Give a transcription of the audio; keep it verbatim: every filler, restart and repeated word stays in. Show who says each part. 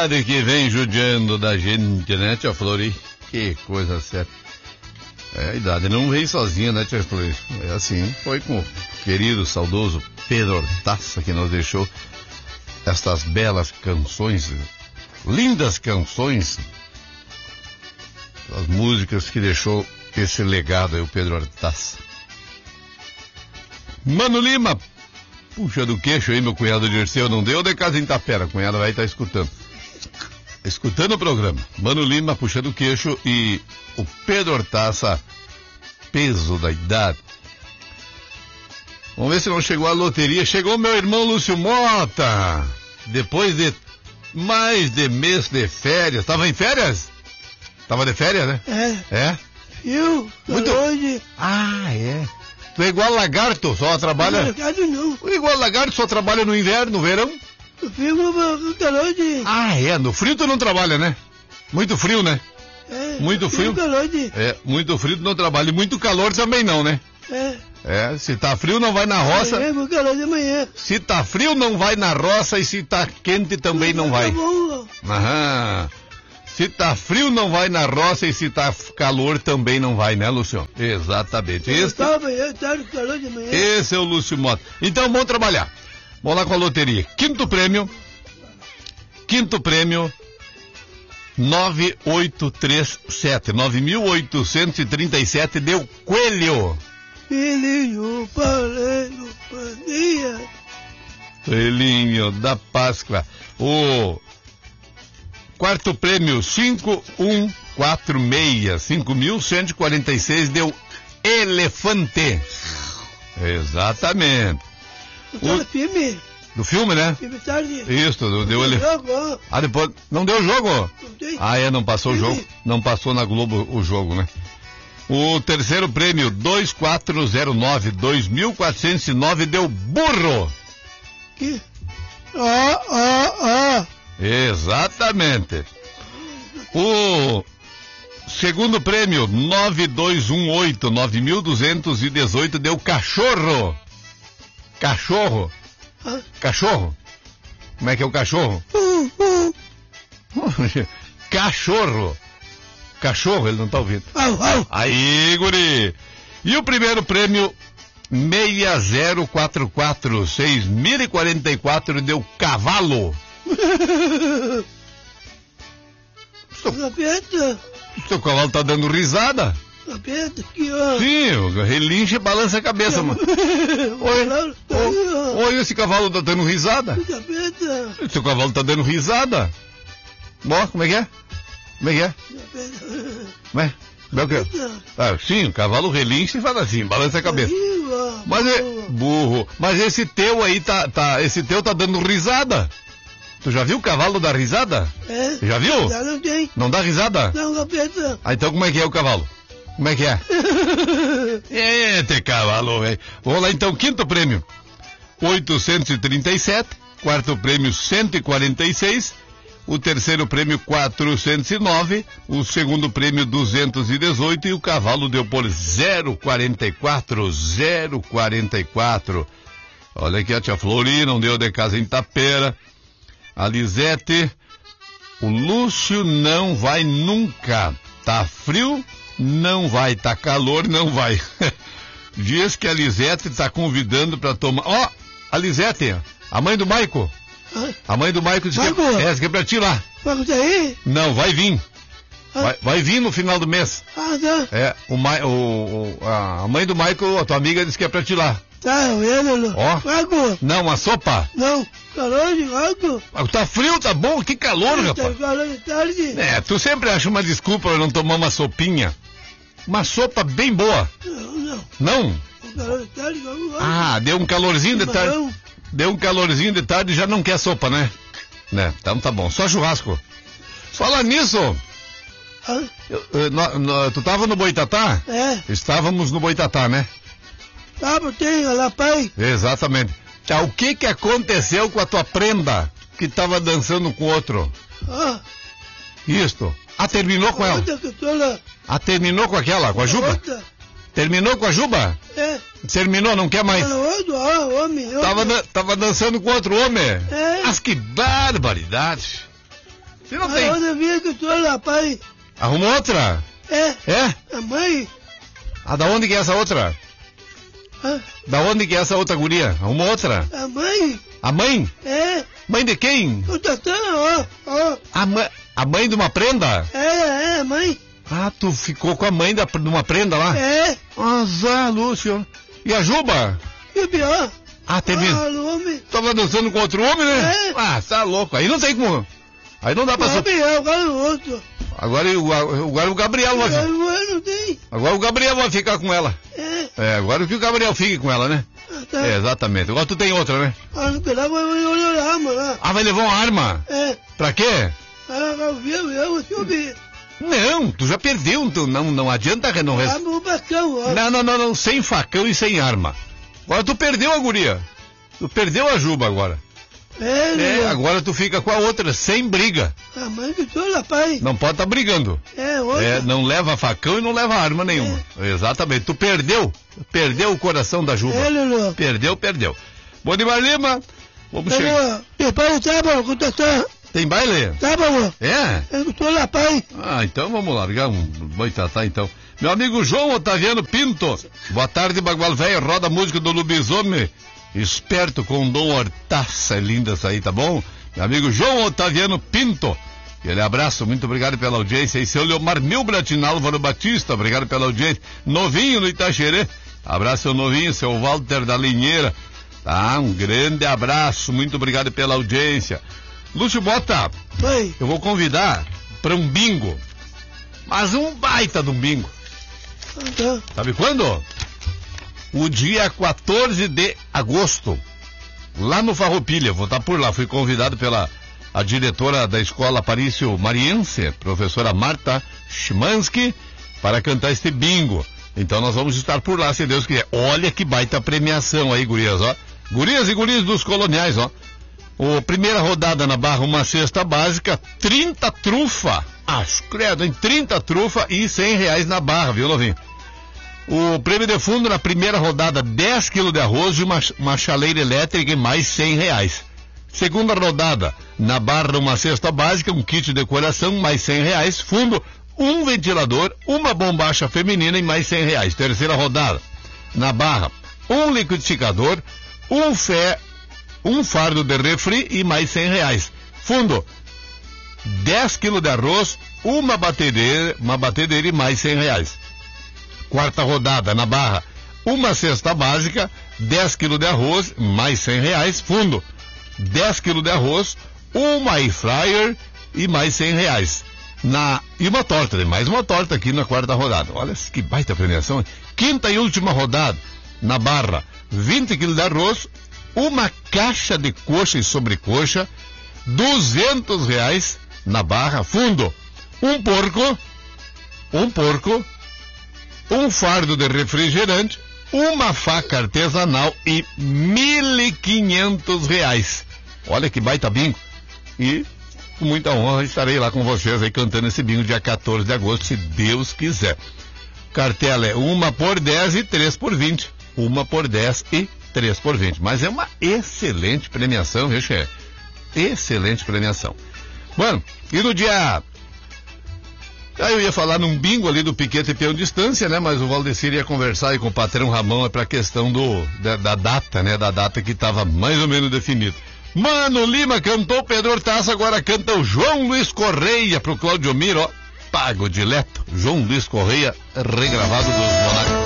Speaker 1: idade que vem judiando da gente, né, tia Flori? Que coisa séria. É, a idade não veio sozinha, né, tia Flori? É assim, foi com o querido, saudoso Pedro Hortaça que nos deixou estas belas canções, lindas canções, as músicas que deixou esse legado aí, o Pedro Hortaça. Mano Lima, puxa do queixo aí, meu cunhado Dirceu, não deu de casa em Tapera, a cunhada vai estar escutando. Escutando o programa. Mano Lima, puxa do queixo, e o Pedro Hortaça, peso da idade. Vamos ver se não chegou a loteria. Chegou meu irmão Lúcio Mota, depois de mais de mês de férias. Tava em férias? Tava de férias, né?
Speaker 2: É.
Speaker 1: É?
Speaker 2: Eu,
Speaker 1: Muito...
Speaker 2: hoje.
Speaker 1: Ah, é. Tu é igual lagarto, só trabalha...
Speaker 2: Não, lagarto não.
Speaker 1: Igual lagarto, só trabalha no inverno, no verão?
Speaker 2: Eu fico no calor de...
Speaker 1: Ah, é. No frio tu não trabalha, né? Muito frio, né?
Speaker 2: É,
Speaker 1: muito frio.
Speaker 2: Calor de...
Speaker 1: É, muito frio tu não trabalha. E muito calor também não, né?
Speaker 2: É.
Speaker 1: É, se tá frio não vai na roça.
Speaker 2: É, muito calor de manhã.
Speaker 1: Se tá frio não vai na roça, e se tá quente também não vai.
Speaker 2: Tá bom.
Speaker 1: Aham. Se tá frio não vai na roça, e se tá calor também não vai, né, Lúcio? Exatamente. Esse,
Speaker 2: tá amanhã, tá no calor de manhã.
Speaker 1: Esse é o Lúcio Mota. Então vamos trabalhar. Vamos lá com a loteria. Quinto prêmio. Quinto prêmio. nove oito três sete. nove mil oitocentos e trinta e sete deu coelho.
Speaker 2: Filhinho, paleno, pandinha.
Speaker 1: Coelhinho da Páscoa. O quarto prêmio, cinco um quatro seis. cinco mil cento e quarenta e seis deu elefante. Exatamente.
Speaker 2: O filme.
Speaker 1: Do filme, né?
Speaker 2: Filme tarde.
Speaker 1: Isso, do, deu elefante. Ah, depois. Não deu jogo?
Speaker 2: Não tem.
Speaker 1: Ah, é, não passou o jogo. Não passou na Globo o jogo, né? O terceiro prêmio, dois quatro zero nove. dois mil quatrocentos e nove deu burro.
Speaker 2: Que? Ah, ah, ah.
Speaker 1: Exatamente. O segundo prêmio, nove dois um oito. nove mil duzentos e dezoito deu cachorro. Cachorro.
Speaker 2: Ah.
Speaker 1: Cachorro. Como é que é o cachorro?
Speaker 2: Uh, uh.
Speaker 1: Cachorro. Cachorro, ele não tá ouvindo.
Speaker 2: Au, au.
Speaker 1: Aí, guri. E o primeiro prêmio, seis zero quatro quatro. seis mil e quarenta e quatro deu cavalo.
Speaker 2: Capeta.
Speaker 1: Seu cavalo tá dando risada?
Speaker 2: Capeta, aqui, ó.
Speaker 1: Sim, o relincha e balança a cabeça, mano. Oi, oi, oi, esse cavalo tá dando risada?
Speaker 2: Capeta.
Speaker 1: Seu cavalo tá dando risada? Ó, como é que é? Como é que é? Como é? Como é o quê? Ah, sim, o cavalo relincha e fala assim, balança a cabeça. Mas é burro. Mas esse teu aí tá, tá, esse teu tá dando risada. Tu já viu o cavalo dar risada?
Speaker 2: É.
Speaker 1: Já viu?
Speaker 2: Já não tem.
Speaker 1: Não dá risada?
Speaker 2: Não, capeta.
Speaker 1: Ah, então como é que é o cavalo? Como é que é? Eita, cavalo, velho. Vamos lá então, quinto prêmio. oitocentos e trinta e sete. Quarto prêmio, cento e quarenta e seis. O terceiro prêmio, quatrocentos e nove. O segundo prêmio, duzentos e dezoito. E o cavalo deu por zero quarenta e quatro. zero quarenta e quatro. Olha aqui a tia Flori, não deu de casa em Tapera. A Lisete, o Lúcio não vai nunca. Tá frio, não vai. Tá calor, não vai. Diz que a Lisete tá convidando pra tomar... Ó, oh, a Lisete, a mãe do Maico.
Speaker 2: Ah.
Speaker 1: A mãe do Maico disse que, é, disse que é pra ti lá.
Speaker 2: Vai aí?
Speaker 1: Não, vai vir.
Speaker 2: Ah.
Speaker 1: Vai, vai vir no final do mês.
Speaker 2: Ah, tá.
Speaker 1: É, o, Ma, o, o, a mãe do Maico, a tua amiga, disse que é pra ti lá.
Speaker 2: Tá, eu vendo.
Speaker 1: Ó.
Speaker 2: Água.
Speaker 1: Não, uma sopa.
Speaker 2: Não, calor de água.
Speaker 1: Tá frio, tá bom? Que calor,
Speaker 2: tá
Speaker 1: rapaz.
Speaker 2: Tá calor de tarde.
Speaker 1: É, tu sempre acha uma desculpa pra não tomar uma sopinha. Uma sopa bem boa.
Speaker 2: Não, não.
Speaker 1: Não?
Speaker 2: Calor de tarde, vamos lá.
Speaker 1: Ah, deu um calorzinho de tarde.
Speaker 2: Não.
Speaker 1: Deu um calorzinho de tarde e já não quer sopa, né? Né, então tá bom. Só churrasco. Fala nisso.
Speaker 2: Ah?
Speaker 1: Eu, eu, no, no, tu tava no Boitatá?
Speaker 2: É.
Speaker 1: Estávamos no Boitatá, né?
Speaker 2: Tá, tem lá, pai.
Speaker 1: Exatamente. Tá, o que que aconteceu com a tua prenda que tava dançando com outro?
Speaker 2: Ah.
Speaker 1: Isto. Ah, terminou com ela?
Speaker 2: Que eu tô lá.
Speaker 1: Ah, terminou com aquela, com a Juba?
Speaker 2: Outra.
Speaker 1: Terminou com a Juba?
Speaker 2: É.
Speaker 1: Terminou, não quer mais?
Speaker 2: Ah, outro, ah, homem. Outro.
Speaker 1: Tava, tava dançando com outro homem?
Speaker 2: É.
Speaker 1: Mas que barbaridade. Se não tem.
Speaker 2: Onde vinha que tu lá, pai?
Speaker 1: Arrumou outra?
Speaker 2: É?
Speaker 1: É?
Speaker 2: A mãe?
Speaker 1: Ah, da onde que é essa outra?
Speaker 2: Ah,
Speaker 1: Da onde que é essa outra guria? Arrumou outra?
Speaker 2: a mãe?
Speaker 1: A mãe?
Speaker 2: É?
Speaker 1: Mãe de quem?
Speaker 2: O Tatã, ó, ó.
Speaker 1: A, ma... a mãe de uma prenda?
Speaker 2: É, é, a mãe.
Speaker 1: Ah, tu ficou com a mãe da... de uma prenda lá?
Speaker 2: É.
Speaker 1: Azar, Lúcio. E a Juba?
Speaker 2: E o pior?
Speaker 1: Ah, teve...
Speaker 2: Ah, o homem.
Speaker 1: Tava dançando com outro homem, né?
Speaker 2: É.
Speaker 1: Ah, tá louco. Aí não tem como... Aí não dá pra...
Speaker 2: O homem é, o cara o outro.
Speaker 1: Agora, o- agora o Gabriel vai...
Speaker 2: Agora não, não tem.
Speaker 1: Agora o Gabriel vai ficar com ela.
Speaker 2: É.
Speaker 1: É, agora que o Gabriel fique com ela, né?
Speaker 2: Ah, tá.
Speaker 1: É, exatamente. Agora tu tem outra, né?
Speaker 2: Ah, não quero, vai olhar, mano.
Speaker 1: Ah, vai levar uma arma?
Speaker 2: É.
Speaker 1: Pra quê?
Speaker 2: Ah, eu vi, eu vi, eu vi.
Speaker 1: Não, tu já perdeu. Tu não, não adianta que não... res-
Speaker 2: Ah, meu bacão, ó.
Speaker 1: Não, não, não, não. Sem facão e sem arma. Agora tu perdeu a guria. Tu perdeu a Juba agora.
Speaker 2: É,
Speaker 1: É,
Speaker 2: né?
Speaker 1: agora tu fica com a outra, sem briga.
Speaker 2: A mãe que tu lá, pai.
Speaker 1: Não pode estar brigando.
Speaker 2: É, outra.
Speaker 1: É, não leva facão e não leva arma nenhuma. Exatamente. Tu perdeu. Perdeu o coração da Juba.
Speaker 2: É, Lulu.
Speaker 1: Perdeu, perdeu. Bodimar Lima, vamos
Speaker 2: Tá
Speaker 1: chegar.
Speaker 2: bom. E pai, tá bom, com o Tatã.
Speaker 1: Tem baile?
Speaker 2: Tá bom.
Speaker 1: É?
Speaker 2: Eu tô lá, pai.
Speaker 1: Ah, então vamos largar um boitatá então. Meu amigo João Otaviano Pinto. Boa tarde, Bagual Velho. Roda a música do Lobisomem. Esperto com Dom Hortaça. É linda essa aí, tá bom? Meu amigo João Otaviano Pinto. Aquele abraço, muito obrigado pela audiência. E seu Leomar Milbratin, Álvaro Batista, obrigado pela audiência. Novinho no Itaxerê. Abraço, seu novinho, seu Walter da Linheira. Tá, um grande abraço, muito obrigado pela audiência. Lúcio Bota,
Speaker 2: Oi.
Speaker 1: eu vou convidar para um bingo. Mas um baita de um bingo.
Speaker 2: Ah, tá.
Speaker 1: Sabe quando? O dia quatorze de agosto. Lá no Farroupilha. Vou estar por lá. Fui convidado pela a diretora da escola Parício Mariense, professora Marta Szymanski, para cantar este bingo. Então nós vamos estar por lá, se Deus quiser. Olha que baita premiação aí, gurias, ó. Gurias e gurias dos coloniais, ó. O primeira rodada na Barra, uma cesta básica, trinta trufa. Ah, credo, em trinta trufa e cem reais na Barra, viu, novinho? O prêmio de fundo na primeira rodada, dez quilos de arroz e uma, uma chaleira elétrica e mais cem reais. Segunda rodada, na Barra, uma cesta básica, um kit de decoração, mais cem reais. Fundo, um ventilador, uma bombacha feminina e mais cem reais. Terceira rodada, na Barra, um liquidificador, um fé, um fardo de refri e mais cem reais. Fundo, dez quilos de arroz, uma batedeira, uma batedeira e mais cem reais. Quarta rodada, na Barra, uma cesta básica, dez quilos de arroz, mais cem reais. Fundo, dez quilos de arroz, uma air fryer e mais cem reais. Na, e uma torta, mais uma torta aqui na quarta rodada. Olha que baita premiação. Quinta e última rodada, na Barra, vinte quilos de arroz, uma caixa de coxa e sobrecoxa, duzentos reais na Barra. Fundo, um porco, um porco, um fardo de refrigerante, uma faca artesanal e mil e quinhentos reais. Olha que baita bingo. E com muita honra estarei lá com vocês aí cantando esse bingo dia quatorze de agosto, se Deus quiser. Cartela é uma por dez e três por vinte. Uma por dez e três por vinte. Mas é uma excelente premiação, viu, chefe? Excelente premiação. Mano, e no dia... Aí eu ia falar num bingo ali do Piquete e Peão Distância, né? Mas o Valdecir ia conversar aí com o patrão Ramão é pra questão do, da, da data, né? Da data que tava mais ou menos definida. Mano Lima cantou Pedro Hortaça, agora canta o João Luiz Correia pro Claudio Miro, ó. Pago dileto. João Luiz Correia, regravado dos